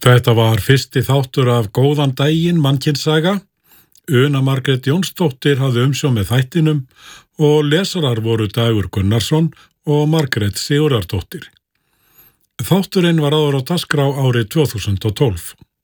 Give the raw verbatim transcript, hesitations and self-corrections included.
Þetta var fyrsti þáttur af Góðan daginn mannkynssaga. Una Margrét Jónsdóttir hafði umsjón með þættinum og lesarar voru Dagur Gunnarsson og Margrét Sigurðardóttir. Þátturinn var áður á dagskrá árið tvö þúsund og tólf.